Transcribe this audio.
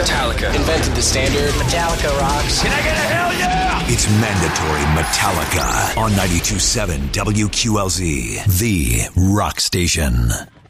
Metallica invented the standard. Metallica rocks. Can I get a hell yeah? It's mandatory Metallica on 92.7 WQLZ, the rock station.